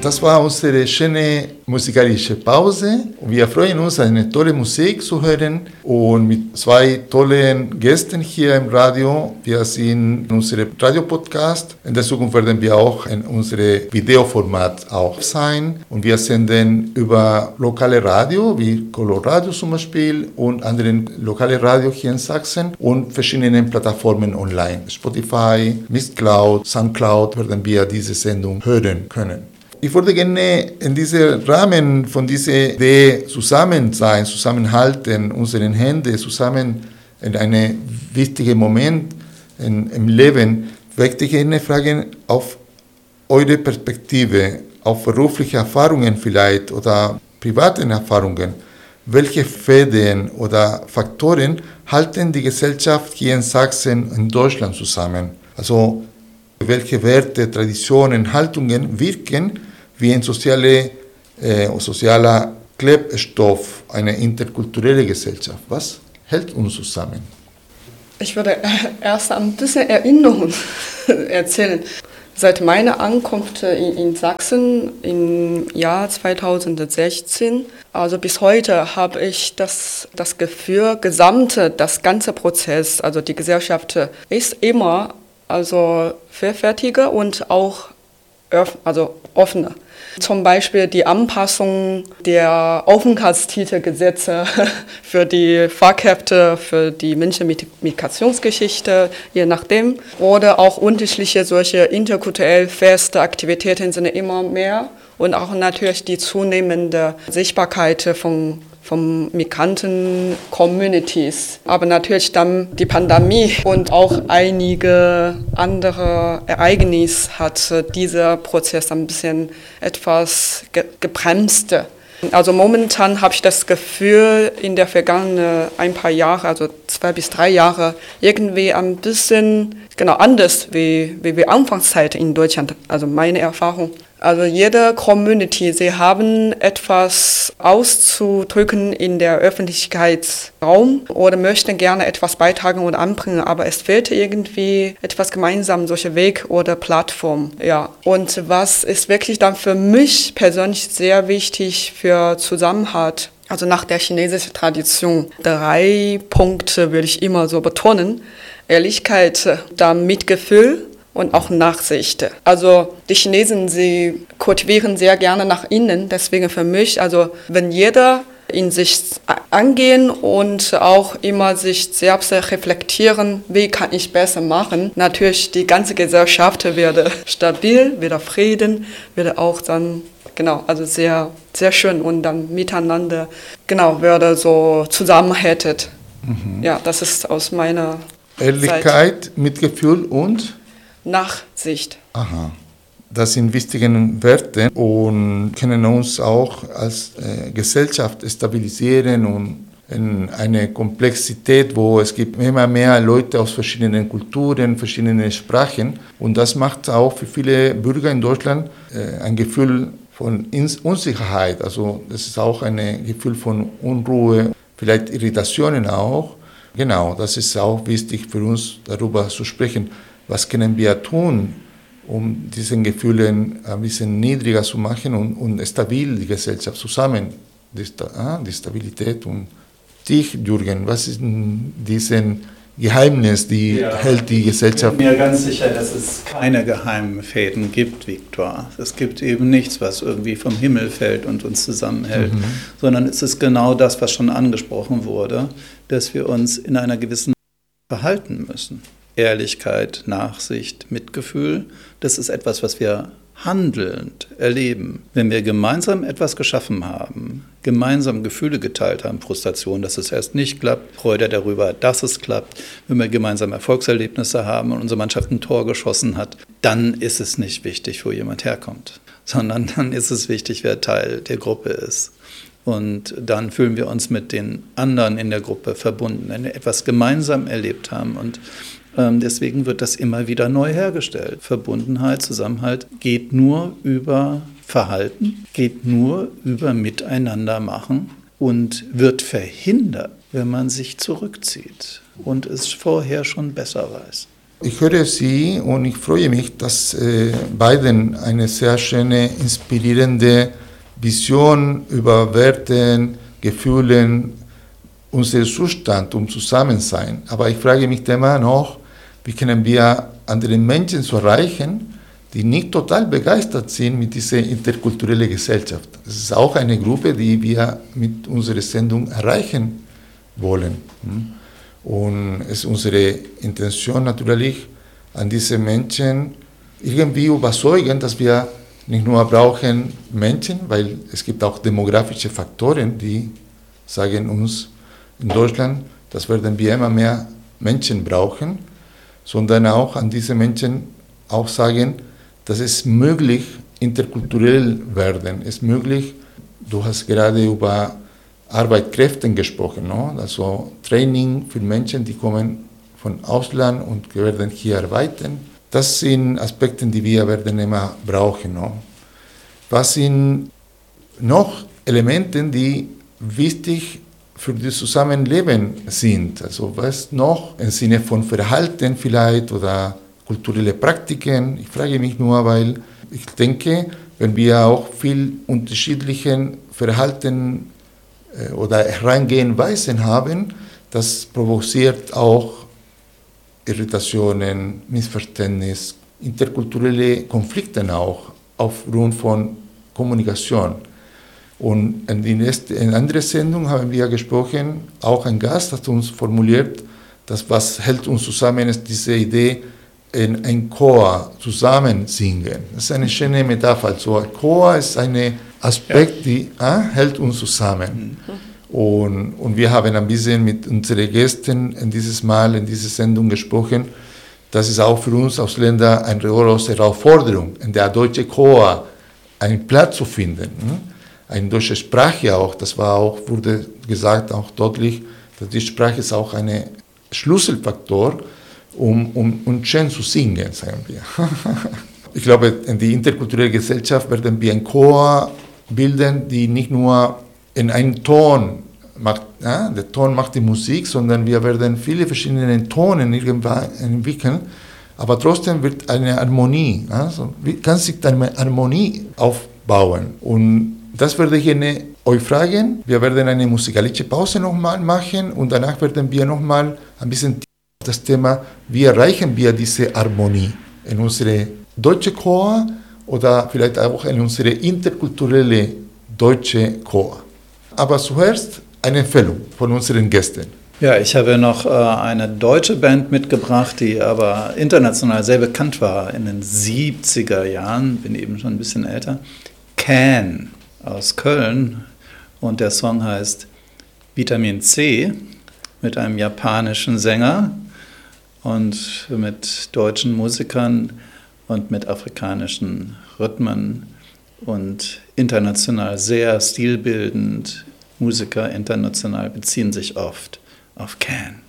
Das war unsere schöne musikalische Pause. Wir freuen uns, eine tolle Musik zu hören und mit zwei tollen Gästen hier im Radio. Wir sind in unserem Radiopodcast. In der Zukunft werden wir auch in unserem Videoformat auch sein. Und wir senden über lokale Radio, wie Coloradio zum Beispiel, und anderen lokale Radio hier in Sachsen und verschiedenen Plattformen online. Spotify, Mistcloud, Soundcloud werden wir diese Sendung hören können. Ich würde gerne in diesem Rahmen von dieser Idee zusammenhalten, unsere Hände zusammen in einem wichtigen Moment im Leben, möchte ich gerne fragen, auf eure Perspektive, auf berufliche Erfahrungen vielleicht oder privaten Erfahrungen, welche Fäden oder Faktoren halten die Gesellschaft hier in Sachsen, in Deutschland zusammen? Also welche Werte, Traditionen, Haltungen wirken wie ein sozialer Klebstoff, eine interkulturelle Gesellschaft. Was hält uns zusammen? Ich würde erst ein bisschen Erinnerung erzählen. Seit meiner Ankunft in Sachsen im Jahr 2016, also bis heute, habe ich das Gefühl, das ganze Prozess, also die Gesellschaft ist immer vielfältiger und auch offener. Zum Beispiel die Anpassung der Aufenthaltstitelgesetze für die Fachkräfte, für die Menschen mit Migrationsgeschichte, je nachdem. Oder auch unterschiedliche solche interkulturell feste Aktivitäten sind immer mehr. Und auch natürlich die zunehmende Sichtbarkeit von Migranten-Communities. Aber natürlich dann die Pandemie und auch einige andere Ereignisse hat dieser Prozess ein bisschen etwas gebremst. Also momentan habe ich das Gefühl, in der vergangenen ein paar Jahre, also 2 bis 3 Jahre, irgendwie ein bisschen anders wie Anfangszeit in Deutschland, also meine Erfahrung. Also jede Community, sie haben etwas auszudrücken in der Öffentlichkeitsraum oder möchten gerne etwas beitragen oder anbringen, aber es fehlt irgendwie etwas gemeinsam, solche Weg oder Plattform. Ja. Und was ist wirklich dann für mich persönlich sehr wichtig für Zusammenhalt? Also nach der chinesischen Tradition 3 Punkte würde ich immer so betonen. Ehrlichkeit, dann Mitgefühl und auch Nachsicht. Also die Chinesen, sie kultivieren sehr gerne nach innen. Deswegen für mich, also wenn jeder in sich angehen und auch immer sich selbst reflektieren, wie kann ich besser machen. Natürlich die ganze Gesellschaft wird stabil, wird Frieden, wird auch dann, also sehr, sehr schön und dann miteinander, würde so zusammenhältet. Ja, das ist aus meiner Ehrlichkeit, Zeit. Mitgefühl und Nachsicht. Aha. Das sind wichtige Werte und können uns auch als Gesellschaft stabilisieren und in eine Komplexität, wo es gibt immer mehr Leute aus verschiedenen Kulturen, verschiedenen Sprachen und das macht auch für viele Bürger in Deutschland ein Gefühl von Unsicherheit. Also das ist auch ein Gefühl von Unruhe, vielleicht Irritationen auch. Genau, das ist auch wichtig für uns, darüber zu sprechen. Was können wir tun, um diesen Gefühlen ein bisschen niedriger zu machen und stabil die Gesellschaft zusammen, die Stabilität. Und dich, Jürgen, was ist diesen Geheimnis, die hält die Gesellschaft? Ich bin mir ganz sicher, dass es keine geheimen Fäden gibt, Viktor. Es gibt eben nichts, was irgendwie vom Himmel fällt und uns zusammenhält, sondern es ist genau das, was schon angesprochen wurde, dass wir uns in einer gewissen verhalten müssen. Ehrlichkeit, Nachsicht, Mitgefühl, das ist etwas, was wir handelnd erleben. Wenn wir gemeinsam etwas geschaffen haben, gemeinsam Gefühle geteilt haben, Frustration, dass es erst nicht klappt, Freude darüber, dass es klappt, wenn wir gemeinsam Erfolgserlebnisse haben und unsere Mannschaft ein Tor geschossen hat, dann ist es nicht wichtig, wo jemand herkommt, sondern dann ist es wichtig, wer Teil der Gruppe ist. Und dann fühlen wir uns mit den anderen in der Gruppe verbunden, wenn wir etwas gemeinsam erlebt haben. Und deswegen wird das immer wieder neu hergestellt. Verbundenheit, Zusammenhalt geht nur über Verhalten, geht nur über Miteinander machen und wird verhindert, wenn man sich zurückzieht und es vorher schon besser weiß. Ich höre Sie und ich freue mich, dass beiden eine sehr schöne, inspirierende Vision über Werten, Gefühlen, unseren Zustand und Zusammensein. Aber ich frage mich immer noch, wie können wir andere Menschen zu erreichen, die nicht total begeistert sind mit dieser interkulturellen Gesellschaft. Das ist auch eine Gruppe, die wir mit unserer Sendung erreichen wollen. Und es ist unsere Intention natürlich, an diese Menschen irgendwie überzeugen, dass wir nicht nur brauchen Menschen, weil es gibt auch demografische Faktoren, die sagen uns in Deutschland, dass werden wir immer mehr Menschen brauchen, sondern auch an diese Menschen auch sagen, dass es möglich interkulturell werden, es ist möglich. Du hast gerade über Arbeitskräfte gesprochen, no? Also Training für Menschen, die kommen von Ausland und werden hier arbeiten. Das sind Aspekte, die wir werden immer brauchen. No? Was sind noch Elemente, die wichtig für das Zusammenleben sind? Also was noch im Sinne von Verhalten vielleicht oder kulturelle Praktiken? Ich frage mich nur, weil ich denke, wenn wir auch viel unterschiedlichen Verhalten oder Herangehenweisen haben, das provoziert auch Irritationen, Missverständnisse, interkulturelle Konflikte auch aufgrund von Kommunikation. Und in anderer Sendung haben wir gesprochen, auch ein Gast hat uns formuliert, dass was hält uns zusammen ist diese Idee, in ein Chor zusammen singen. Das ist eine schöne Metapher. Also ein Chor ist ein Aspekt, die hält uns zusammen. Und wir haben ein bisschen mit unseren Gästen in dieser Sendung gesprochen. Das ist auch für uns Ausländer eine große Herausforderung, in der deutsche Chor einen Platz zu finden. Eine deutsche Sprache auch, das wurde gesagt, auch deutlich, dass die Sprache ist auch ein Schlüsselfaktor, um schön zu singen, sagen wir. Ich glaube, in die interkulturelle Gesellschaft werden wir einen Chor bilden, die nicht nur in einen Ton macht, der Ton macht die Musik, sondern wir werden viele verschiedene Tonen irgendwann entwickeln, aber trotzdem wird eine Harmonie, kann sich eine Harmonie aufbauen. Und das werde ich euch fragen. Wir werden eine musikalische Pause nochmal machen und danach werden wir nochmal ein bisschen das Thema, wie erreichen wir diese Harmonie in unsere deutsche Chor oder vielleicht auch in unsere interkulturelle deutsche Chor. Aber zuerst eine Empfehlung von unseren Gästen. Ja, ich habe noch eine deutsche Band mitgebracht, die aber international sehr bekannt war in den 70er Jahren, bin eben schon ein bisschen älter. Can aus Köln und der Song heißt Vitamin C mit einem japanischen Sänger und mit deutschen Musikern und mit afrikanischen Rhythmen und international sehr stilbildend. Musiker international beziehen sich oft auf Can.